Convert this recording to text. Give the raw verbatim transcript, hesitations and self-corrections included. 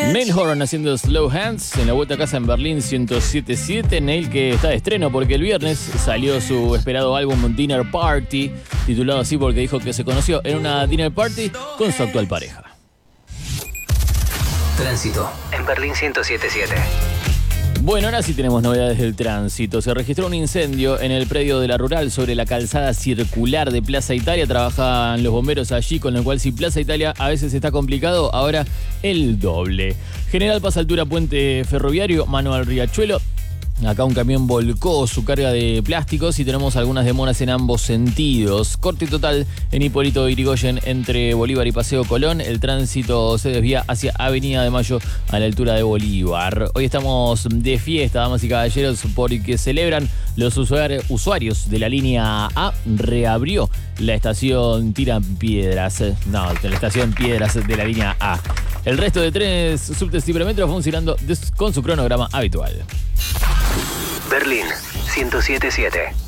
Neil Horan haciendo Slow Hands en la vuelta a casa en Berlín ciento siete punto siete. Neil que está de estreno porque el viernes salió su esperado álbum Dinner Party, titulado así porque dijo que se conoció en una dinner party con su actual pareja. Tránsito en Berlín ciento siete punto siete. Bueno, ahora sí tenemos novedades del tránsito. Se registró un incendio en el predio de la Rural sobre la calzada circular de Plaza Italia. Trabajan los bomberos allí, con lo cual si Plaza Italia a veces está complicado, ahora el doble. General Paz Altura, puente ferroviario, mano al Riachuelo. Acá un camión volcó su carga de plásticos y tenemos algunas demoras en ambos sentidos. Corte total en Hipólito Yrigoyen entre Bolívar y Paseo Colón. El tránsito se desvía hacia Avenida de Mayo a la altura de Bolívar. Hoy estamos de fiesta, damas y caballeros, porque celebran los usuarios de la línea A. Reabrió la estación Tirapiedras. No, la estación Piedras de la línea A. El resto de trenes, subtes y premetros funcionando con su cronograma habitual. Berlín ciento siete punto siete.